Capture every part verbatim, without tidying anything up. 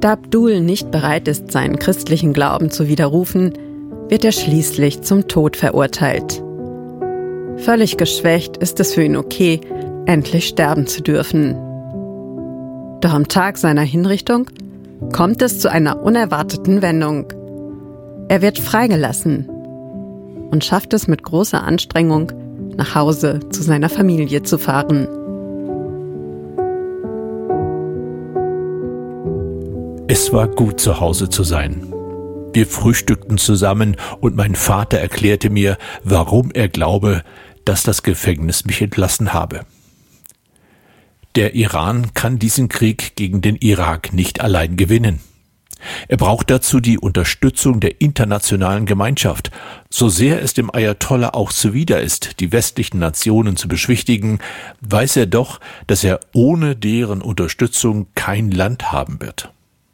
Da Abdul nicht bereit ist, seinen christlichen Glauben zu widerrufen, wird er schließlich zum Tod verurteilt. Völlig geschwächt ist es für ihn okay, endlich sterben zu dürfen. Doch am Tag seiner Hinrichtung kommt es zu einer unerwarteten Wendung. Er wird freigelassen und schafft es mit großer Anstrengung, nach Hause zu seiner Familie zu fahren. Es war gut, zu Hause zu sein. Wir frühstückten zusammen und mein Vater erklärte mir, warum er glaube, dass das Gefängnis mich entlassen habe. Der Iran kann diesen Krieg gegen den Irak nicht allein gewinnen. Er braucht dazu die Unterstützung der internationalen Gemeinschaft. So sehr es dem Ayatollah auch zuwider ist, die westlichen Nationen zu beschwichtigen, weiß er doch, dass er ohne deren Unterstützung kein Land haben wird.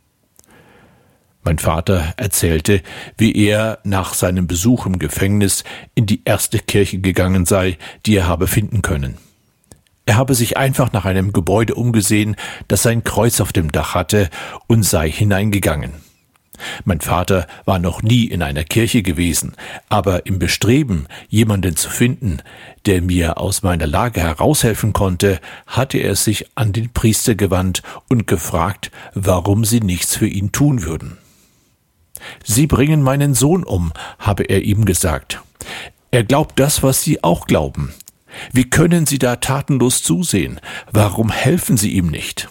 Mein Vater erzählte, wie er nach seinem Besuch im Gefängnis in die erste Kirche gegangen sei, die er habe finden können. Er habe sich einfach nach einem Gebäude umgesehen, das sein Kreuz auf dem Dach hatte, und sei hineingegangen. Mein Vater war noch nie in einer Kirche gewesen, aber im Bestreben, jemanden zu finden, der mir aus meiner Lage heraushelfen konnte, hatte er sich an den Priester gewandt und gefragt, warum sie nichts für ihn tun würden. »Sie bringen meinen Sohn um«, habe er ihm gesagt. »Er glaubt das, was Sie auch glauben. Wie können Sie da tatenlos zusehen? Warum helfen Sie ihm nicht?«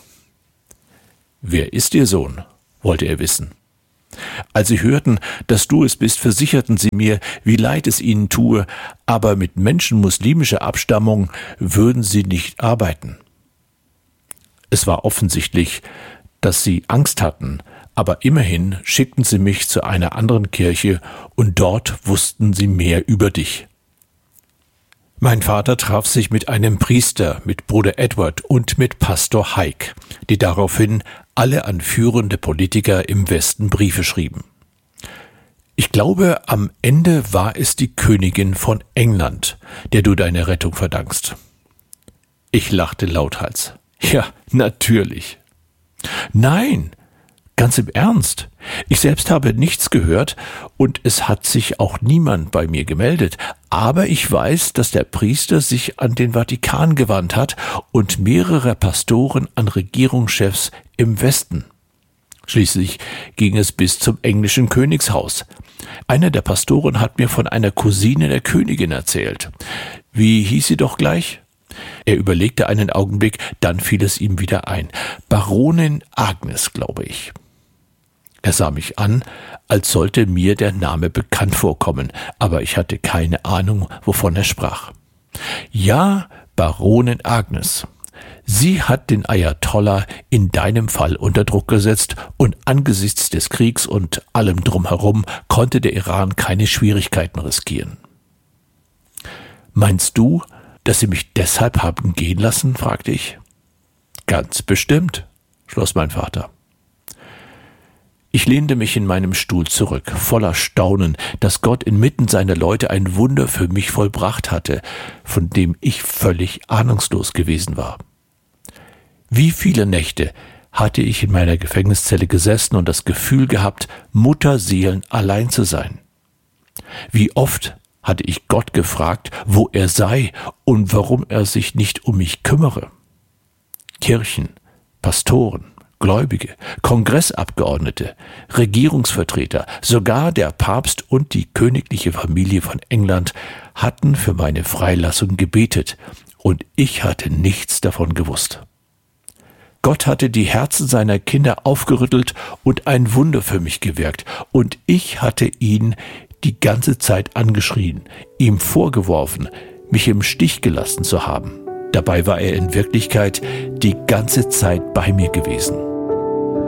»Wer ist Ihr Sohn?«, wollte er wissen. »Als sie hörten, dass du es bist, versicherten sie mir, wie leid es ihnen tue, aber mit Menschen muslimischer Abstammung würden sie nicht arbeiten.« Es war offensichtlich, dass sie Angst hatten, aber immerhin schickten sie mich zu einer anderen Kirche und dort wussten sie mehr über dich. Mein Vater traf sich mit einem Priester, mit Bruder Edward und mit Pastor Haig, die daraufhin alle an führende Politiker im Westen Briefe schrieben. Ich glaube, am Ende war es die Königin von England, der du deine Rettung verdankst. Ich lachte lauthals. Ja, natürlich. Nein, ganz im Ernst. Ich selbst habe nichts gehört und es hat sich auch niemand bei mir gemeldet. Aber ich weiß, dass der Priester sich an den Vatikan gewandt hat und mehrere Pastoren an Regierungschefs im Westen. Schließlich ging es bis zum englischen Königshaus. Einer der Pastoren hat mir von einer Cousine der Königin erzählt. Wie hieß sie doch gleich? Er überlegte einen Augenblick, dann fiel es ihm wieder ein. Baronin Agnes, glaube ich. Er sah mich an, als sollte mir der Name bekannt vorkommen, aber ich hatte keine Ahnung, wovon er sprach. Ja, Baronin Agnes. Sie hat den Ayatollah in deinem Fall unter Druck gesetzt und angesichts des Kriegs und allem drumherum konnte der Iran keine Schwierigkeiten riskieren. Meinst du, dass sie mich deshalb haben gehen lassen, fragte ich. Ganz bestimmt, schloss mein Vater. Ich lehnte mich in meinem Stuhl zurück, voller Staunen, dass Gott inmitten seiner Leute ein Wunder für mich vollbracht hatte, von dem ich völlig ahnungslos gewesen war. Wie viele Nächte hatte ich in meiner Gefängniszelle gesessen und das Gefühl gehabt, Mutterseelen allein zu sein. Wie oft hatte ich Gott gefragt, wo er sei und warum er sich nicht um mich kümmere. Kirchen, Pastoren, Gläubige, Kongressabgeordnete, Regierungsvertreter, sogar der Papst und die königliche Familie von England hatten für meine Freilassung gebetet, und ich hatte nichts davon gewusst. Gott hatte die Herzen seiner Kinder aufgerüttelt und ein Wunder für mich gewirkt, und ich hatte ihn die ganze Zeit angeschrien, ihm vorgeworfen, mich im Stich gelassen zu haben. Dabei war er in Wirklichkeit die ganze Zeit bei mir gewesen.